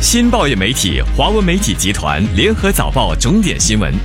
新报业媒体华文媒体集团联合早报重点新闻。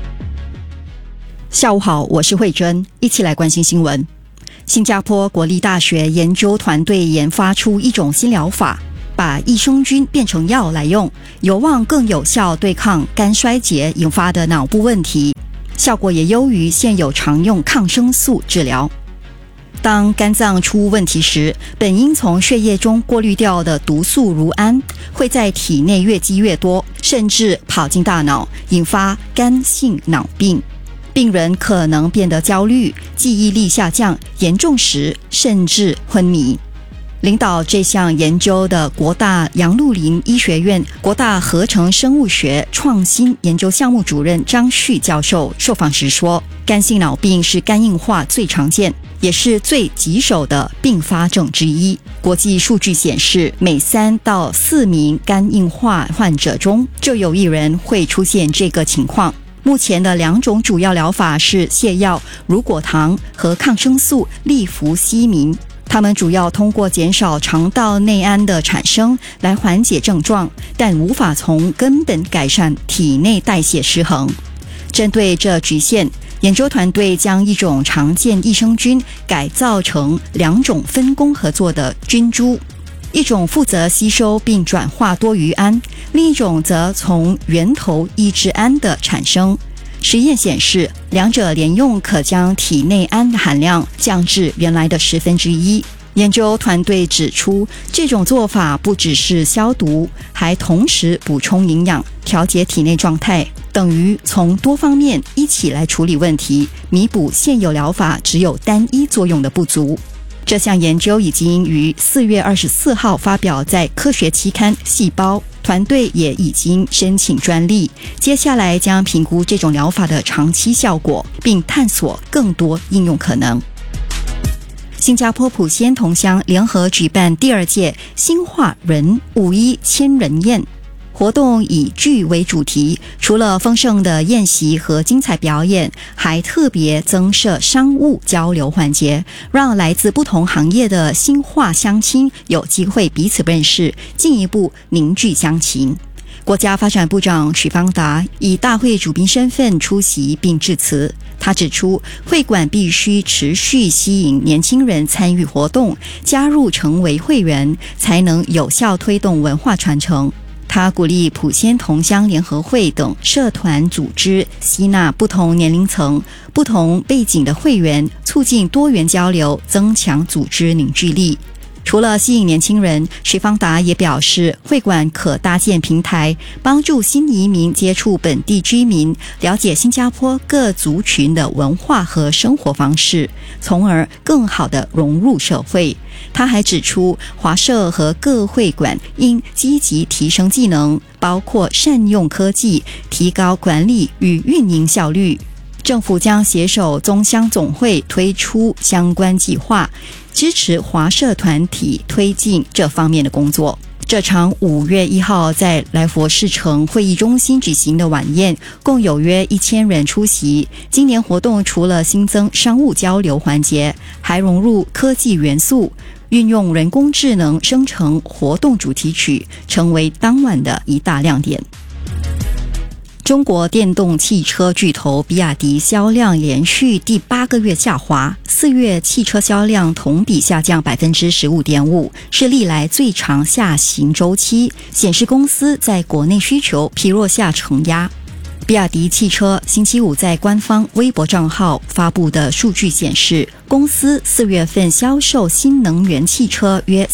下午好，我是慧珍，一起来关心新闻。新加坡国立大学研究团队研发出一种新疗法，把益生菌变成药来用，有望更有效对抗肝衰竭引发的脑部问题，效果也优于现有常用抗生素治疗。当肝脏出问题时，本应从血液中过滤掉的毒素如胺会在体内越积越多，甚至跑进大脑，引发肝性脑病。病人可能变得焦虑，记忆力下降，严重时甚至昏迷。领导这项研究的国大杨鹿林医学院国大合成生物学创新研究项目主任张旭教授受访时说，肝性脑病是肝硬化最常见也是最棘手的并发症之一。国际数据显示，每3到4名肝硬化患者中就有1人会出现这个情况。目前的2种主要疗法是泻药、乳果糖和抗生素利福西明，它们主要通过减少肠道内胺的产生来缓解症状，但无法从根本改善体内代谢失衡。针对这局限，研究团队将一种常见益生菌改造成2种分工合作的菌株，一种负责吸收并转化多余胺，另一种则从源头抑制胺的产生。实验显示，两者连用可将体内胺的含量降至原来的1/10。研究团队指出，这种做法不只是消毒，还同时补充营养，调节体内状态，等于从多方面一起来处理问题，弥补现有疗法只有单一作用的不足。这项研究已经于4月24号发表在科学期刊《细胞》，团队也已经申请专利，接下来将评估这种疗法的长期效果，并探索更多应用可能。新加坡普仙同乡联合举办第2届新化人5·1千人宴，活动以剧为主题，除了丰盛的宴席和精彩表演，还特别增设商务交流环节，让来自不同行业的新化乡亲有机会彼此认识，进一步凝聚乡情。国家发展部长许方达以大会主宾身份出席并致辞。他指出，会馆必须持续吸引年轻人参与活动，加入成为会员，才能有效推动文化传承。他鼓励普仙同乡联合会等社团组织吸纳不同年龄层、不同背景的会员，促进多元交流，增强组织凝聚力。除了吸引年轻人，许方达也表示，会馆可搭建平台，帮助新移民接触本地居民，了解新加坡各族群的文化和生活方式，从而更好地融入社会。他还指出，华社和各会馆应积极提升技能，包括善用科技，提高管理与运营效率。政府将携手宗乡总会推出相关计划，支持华社团体推进这方面的工作。这场5月1号在来佛士城会议中心举行的晚宴，共有约1000人出席。今年活动除了新增商务交流环节，还融入科技元素，运用人工智能生成活动主题曲，成为当晚的一大亮点。中国电动汽车巨头比亚迪销量连续第8个月下滑，4月汽车销量同比下降 15.5%， 是历来最长下行周期，显示公司在国内需求疲弱下承压。比亚迪汽车星期五在官方微博账号发布的数据显示，公司4月份销售新能源汽车约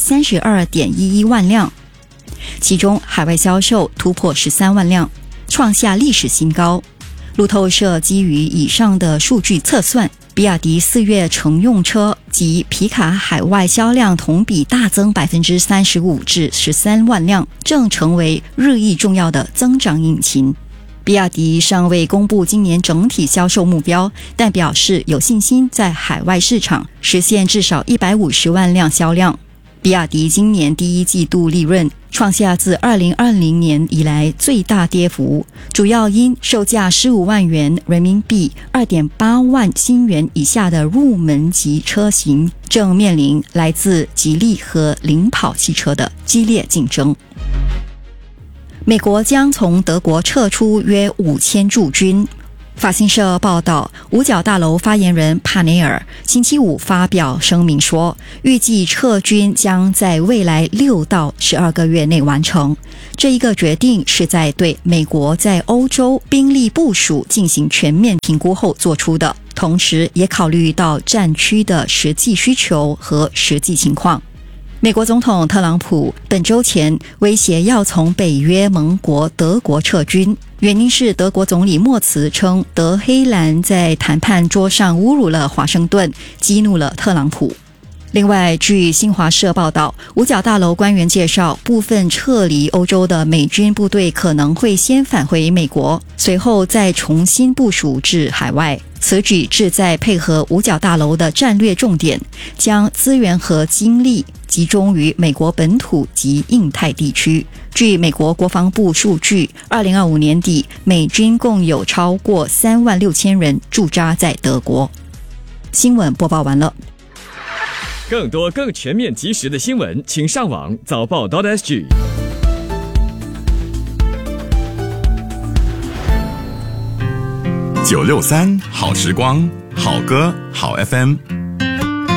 32.11 万辆，其中海外销售突破13万辆，创下历史新高。路透社基于以上的数据测算，比亚迪4月乘用车及皮卡海外销量同比大增 35% 至13万辆，正成为日益重要的增长引擎。比亚迪尚未公布今年整体销售目标，但表示有信心在海外市场实现至少150万辆销量。比亚迪今年第1季度利润创下自2020年以来最大跌幅，主要因售价15万元人民币 2.8 万新元以下的入门级车型正面临来自吉利和领跑汽车的激烈竞争。 美国将从德国撤出约5000驻军。法新社报道，五角大楼发言人帕内尔星期五发表声明说，预计撤军将在未来6到12个月内完成。这一个决定是在对美国在欧洲兵力部署进行全面评估后做出的，同时也考虑到战区的实际需求和实际情况。美国总统特朗普本周前威胁要从北约盟国德国撤军，原因是德国总理默茨称德黑兰在谈判桌上侮辱了华盛顿，激怒了特朗普。另外，据新华社报道，五角大楼官员介绍，部分撤离欧洲的美军部队可能会先返回美国，随后再重新部署至海外。此举旨在配合五角大楼的战略重点，将资源和精力集中于美国本土及印太地区。据美国国防部数据，2025年底，美军共有超过36000人驻扎在德国。新闻播报完了。 更多更全面及时的新闻，请上网早报.sg。 963好时光，好歌好 FM。